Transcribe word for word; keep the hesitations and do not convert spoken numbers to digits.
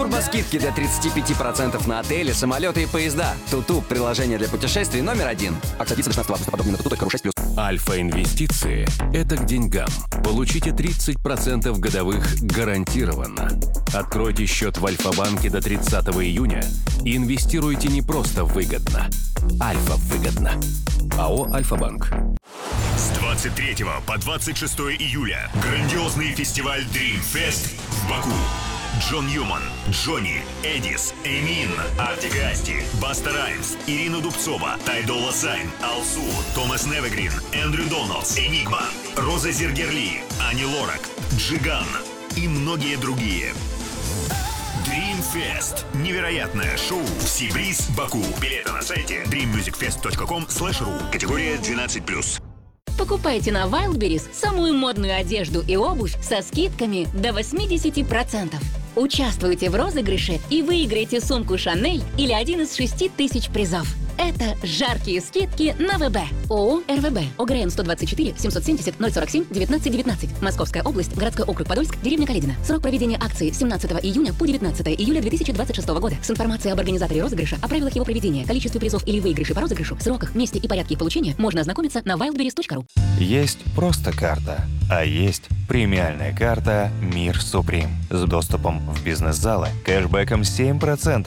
Турбоскидки до тридцати пяти процентов на отели, самолеты и поезда. Туту – приложение для путешествий номер один. Акция длится до шестнадцатого августа. Подробнее на tutu.ru шесть плюс. Альфа-инвестиции – это к деньгам. Получите тридцать процентов годовых гарантированно. Откройте счет в Альфа-банке до тридцатого июня и инвестируйте не просто выгодно. Альфа выгодно. АО «Альфа-банк». С двадцать третьего по двадцать шестое июля грандиозный фестиваль Dream Fest в Баку. Джон Ньюман, Джонни, Эдис, Эмин, Артик и Асти, Баста Раймс, Ирина Дубцова, Тай Дола Сайн, Алсу, Томас Невегрин, Эндрю Доналдс, Энигма, Роза Зергерли, Ани Лорак, Джиган и многие другие. Dream Fest. Невероятное шоу в Сибриз, Баку. Билеты на сайте дрим мьюзик фест точка ком слэш ру. Категория двенадцать плюс. Покупайте на Wildberries самую модную одежду и обувь со скидками до восемьдесят процентов. Участвуйте в розыгрыше и выиграйте сумку Шанель или один из шести тысяч призов. Это жаркие скидки на ВБ. ООО РВБ. ОГРН сто двадцать четыре семьсот семьдесят ноль сорок семь девятнадцать девятнадцать. Московская область, городской округ Подольск, деревня Каледина. Срок проведения акции с семнадцатого июня по девятнадцатое июля две тысячи двадцать шестого года. С информацией об организаторе розыгрыша, о правилах его проведения, количестве призов или выигрыше по розыгрышу, сроках, месте и порядке их получения можно ознакомиться на wildberries точка ру. Есть просто карта, а есть премиальная карта «Мир Суприм» с доступом в бизнес-залы, кэшбэком семь процентов